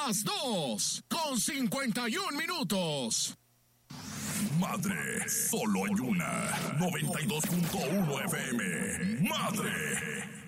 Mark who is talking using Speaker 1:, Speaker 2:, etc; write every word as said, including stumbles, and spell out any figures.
Speaker 1: las dos con cincuenta y un minutos.
Speaker 2: Madre, solo hay una. noventa y dos punto uno F M. Madre.